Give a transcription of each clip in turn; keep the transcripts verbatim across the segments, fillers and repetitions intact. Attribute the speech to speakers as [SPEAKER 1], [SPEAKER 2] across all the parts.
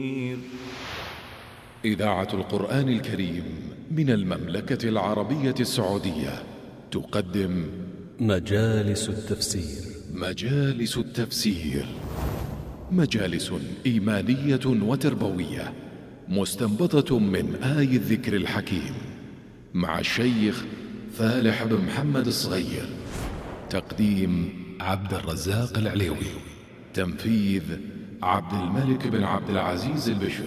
[SPEAKER 1] إذاعة القرآن الكريم من المملكة العربية السعودية تقدم
[SPEAKER 2] مجالس التفسير.
[SPEAKER 1] مجالس التفسير مجالس إيمانية وتربوية مستنبطة من آي الذكر الحكيم مع الشيخ فالح بن محمد الصغير. تقديم عبد الرزاق العليوي. تنفيذ عبد الملك بن عبد العزيز البشر.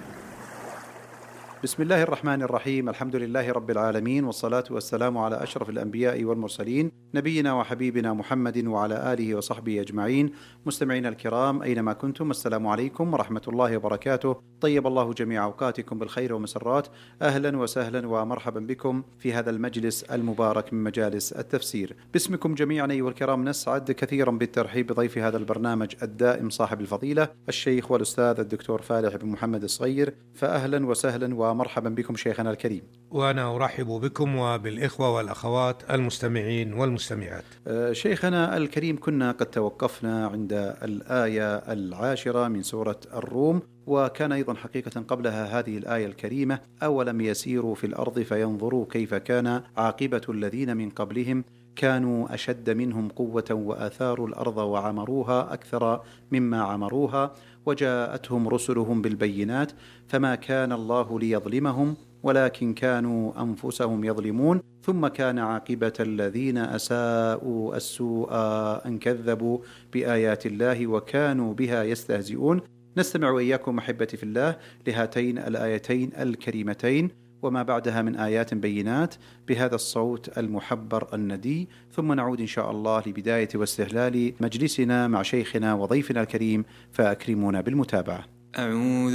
[SPEAKER 3] بسم الله الرحمن الرحيم. الحمد لله رب العالمين، والصلاة والسلام على أشرف الأنبياء والمرسلين، نبينا وحبيبنا محمد وعلى آله وصحبه أجمعين. مستمعين الكرام أينما كنتم، السلام عليكم ورحمة الله وبركاته. طيب الله جميع أوقاتكم بالخير ومسرات. أهلا وسهلا ومرحبا بكم في هذا المجلس المبارك من مجالس التفسير. باسمكم جميعا أيها الكرام نسعد كثيرا بالترحيب بضيف هذا البرنامج الدائم صاحب الفضيلة الشيخ والأستاذ الدكتور فالح بن محمد الصغير. فأهلا وسهلا ومرحبا بكم شيخنا الكريم.
[SPEAKER 4] وأنا أرحب بكم وبالإخوة والأخوات المستمعين والمستمعات.
[SPEAKER 3] شيخنا الكريم، كنا قد توقفنا عند الآية العاشرة من سورة الروم، وكان أيضا حقيقة قبلها هذه الآية الكريمة: أولم يسيروا في الأرض فينظروا كيف كان عاقبة الذين من قبلهم كانوا أشد منهم قوة وآثاروا الأرض وعمروها أكثر مما عمروها وجاءتهم رسلهم بالبينات فما كان الله ليظلمهم ولكن كانوا أنفسهم يظلمون ثم كان عاقبة الذين أساءوا السوء أن كذبوا بآيات الله وكانوا بها يستهزئون. نستمع وإياكم أحبتي في الله لهاتين الآيتين الكريمتين وما بعدها من آيات بينات بهذا الصوت المحبر الندي، ثم نعود إن شاء الله لبداية واستهلال مجلسنا مع شيخنا وضيفنا الكريم، فأكرمونا بالمتابعة.
[SPEAKER 5] أعوذ